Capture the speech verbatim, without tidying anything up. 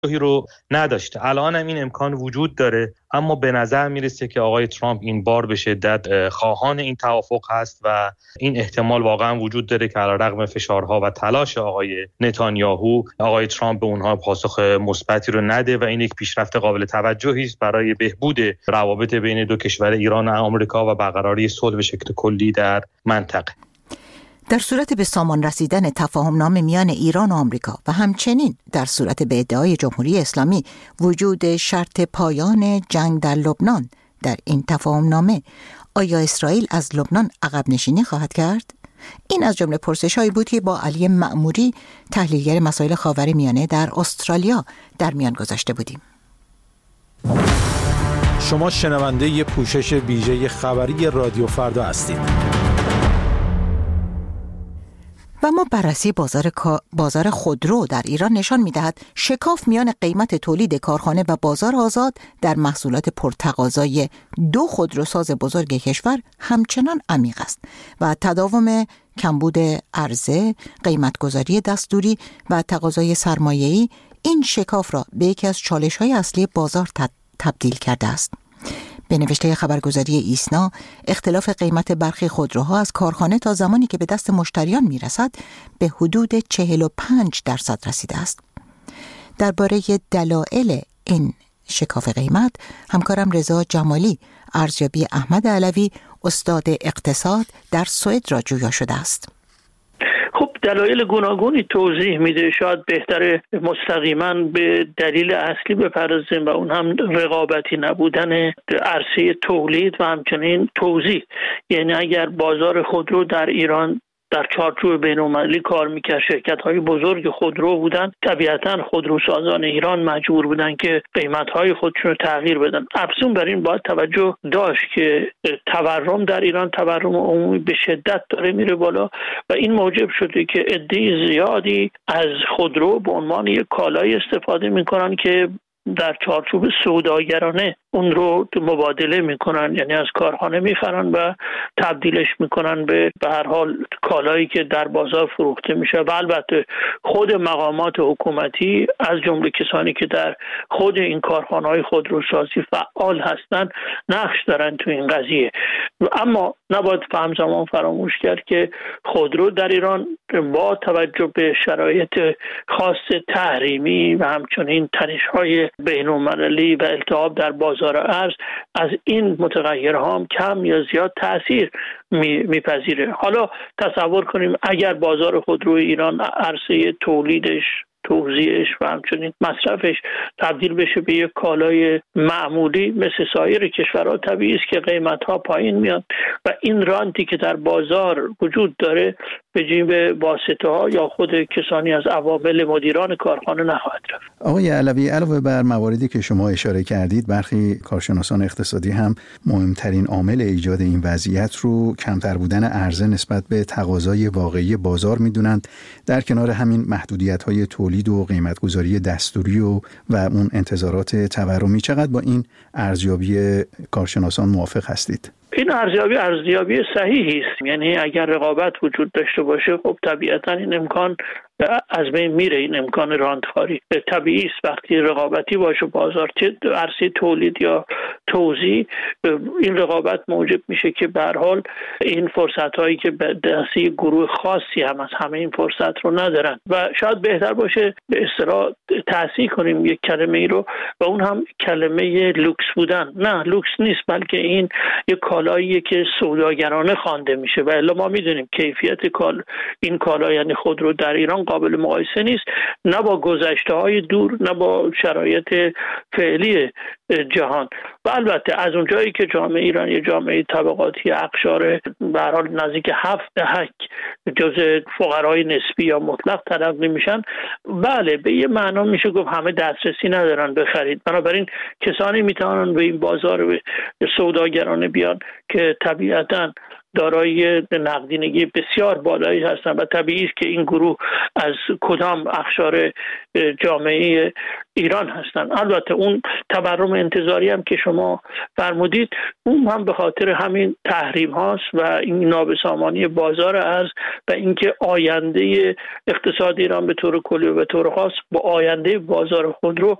رو نداشته. الان هم این امکان وجود داره، اما به نظر میرسه که آقای ترامپ این بار به شدت خواهان این توافق هست و این احتمال واقعا وجود داره که علیرغم فشارها و تلاش آقای نتانیاهو، آقای ترامپ به اونها پاسخ مثبتی رو نده و این یک پیشرفت قابل توجهی است برای بهبود روابط بین دو کشور ایران و آمریکا و برقراری صلح به شکل کلی در منطقه. در صورت به سامان رسیدن تفاهم نامه میان ایران و آمریکا و همچنین در صورت به ادعای جمهوری اسلامی وجود شرط پایان جنگ در لبنان در این تفاهم نامه، آیا اسرائیل از لبنان عقب نشینی خواهد کرد؟ این از جمله پرسش‌هایی بود که با علی مأموری، تحلیلگر مسائل خاورمیانه در استرالیا، در میان گذاشته بودیم. شما شنونده ی پوشش ویژه خبری رادیو فردا هستید. و ما بررسی بازار بازار خودرو در ایران نشان می‌دهد شکاف میان قیمت تولید کارخانه و بازار آزاد در محصولات پرتقاضای دو خودروساز بزرگ کشور همچنان عمیق است و تداوم کمبود عرضه، قیمت‌گذاری دستوری و تقاضای سرمایه‌ای این شکاف را به یکی از چالش‌های اصلی بازار تبدیل کرده است. به نوشته خبرگزاری ایسنا، اختلاف قیمت برخی خودروها از کارخانه تا زمانی که به دست مشتریان میرسد به حدود چهل و پنج درصد رسیده است. درباره دلایل این شکاف قیمت، همکارم رضا جمالی ارزیابی احمد علوی، استاد اقتصاد در سوئد را جویا شده است. خب دلایل گوناگونی توضیح میده. شاید بهتره مستقیما به دلیل اصلی بپردازیم و اون هم رقابتی نبودن عرصه تولید و همچنین توزیع. یعنی اگر بازار خودرو در ایران در چارچوب بین‌المللی کار میکرد، شرکت‌های بزرگ خودرو بودن، طبیعتاً خودروسازان ایران مجبور بودن که قیمت‌های خودشون رو تغییر بدن. افزون بر این باید توجه داشت که تورم در ایران، تورم عمومی به شدت داره میره بالا و این موجب شده که عده زیادی از خودرو به عنوان یک کالای استفاده میکنن که در چارچوب سوداگرانه اون رو مبادله میکنن، یعنی از کارخانه میخرن و تبدیلش میکنن به به هر حال کالایی که در بازار فروخته میشه. و البته خود مقامات حکومتی از جمله کسانی که در خود این کارخانه‌های خودروسازی فعال هستن نقش دارن تو این قضیه. اما نباید همزمان فراموش کرد که خودرو در ایران با توجه به شرایط خاص تحریمی و همچنین تنش‌های بین‌المللی و التهاب در بازار ارز از این متغیرها هم کم یا زیاد تأثیر میپذیره. حالا تصور کنیم اگر بازار خودروی ایران عرصه تولیدش، توزیعش و همچنین مصرفش تبدیل بشه به یک کالای معمولی مثل سایر کشورها، طبیعی است که قیمت‌ها پایین میاد و این رانتی که در بازار وجود داره به جیب واسطه‌ها یا خود کسانی از عوامل مدیران کارخانه نخواهد رفت. آقای علوی، علاوه بر مواردی که شما اشاره کردید، برخی کارشناسان اقتصادی هم مهمترین عامل ایجاد این وضعیت رو کمتر بودن عرضه نسبت به تقاضای واقعی بازار میدونند. در کنار همین محدودیت‌های تولید و قیمت‌گذاری دستوری و و اون انتظارات تورمی، چقدر با این ارزیابی کارشناسان موافق هستید؟ این ارزیابی ارزیابی صحیحی است. یعنی اگر رقابت وجود داشته باشه، خب طبیعتا این امکان از بین میره، این امکان راندخاری طبیعی است. وقتی رقابتی باشه بازار، چه عرصه تولید یا توزیع، این رقابت موجب میشه که به هر حال این فرصت هایی که به دست گروه خاصی هم از همه این فرصت رو ندارن و شاید بهتر باشه به اصطلاح تأسیس کنیم یک کلمه ای رو و اون هم کلمه لوکس بودن. نه، لوکس نیست، بلکه این یک کالاییه که سوداگرانه خوانده میشه و الا ما میدونیم کیفیت کال این کالا یعنی خودرو در ایران قابل مقایسه نیست، نه با گذشته‌های دور نه با شرایط فعلی جهان. و البته از اونجایی که جامعه ایران یه جامعه طبقاتی اقشار به هر حال نزدیک هفت دهک جزء فقرای نسبی یا مطلق تلقی میشن، بله به یه معنا میشه گفت همه دسترسی ندارن بخرید. بنابراین کسانی میتونن به این بازار سوداگرانه بیان که طبیعتاً دارای نقدینگی بسیار بالایی هستند و طبیعی است که این گروه از کدام اقشار جامعه ایران هستن. البته اون تورم انتظاری هم که شما فرمودید اون هم به خاطر همین تحریم هاست و این نابسامانی بازار ارز و اینکه آینده اقتصاد ایران به طور کلی و به طور خاص با آینده بازار خودرو